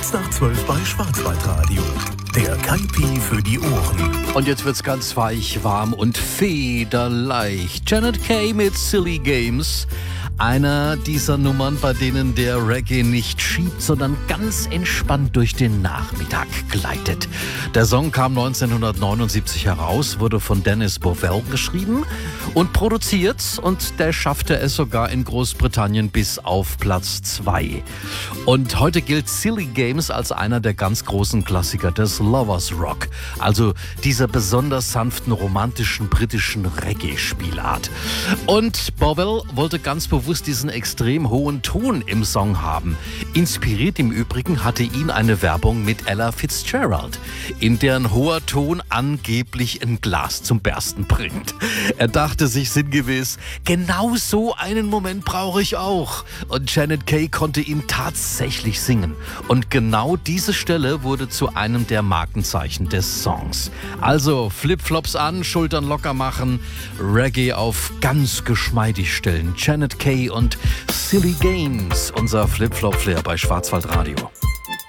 Kurz nach 12 bei Schwarzwaldradio. Der Kaipi für die Ohren. Und jetzt wird's ganz weich, warm und federleicht. Janet Kay mit Silly Games. Einer dieser Nummern, bei denen der Reggae nicht schiebt, sondern ganz entspannt durch den Nachmittag gleitet. Der Song kam 1979 heraus, wurde von Dennis Bovell geschrieben und produziert, und der schaffte es sogar in Großbritannien bis auf Platz 2. Und heute gilt Silly Games als einer der ganz großen Klassiker des Lovers Rock, also dieser besonders sanften, romantischen britischen Reggae-Spielart. Und Bovell wollte ganz bewusst diesen extrem hohen Ton im Song haben. Inspiriert im Übrigen hatte ihn eine Werbung mit Ella Fitzgerald, in deren hoher Ton angeblich ein Glas zum Bersten bringt. Er dachte sich sinngemäß, genau so einen Moment brauche ich auch. Und Janet Kay konnte ihn tatsächlich singen. Und genau diese Stelle wurde zu einem der Markenzeichen des Songs. Also Flipflops an, Schultern locker machen, Reggae auf ganz geschmeidig stellen. Janet Kay und Silly Games, unser Flip-Flop-Flair bei Schwarzwaldradio.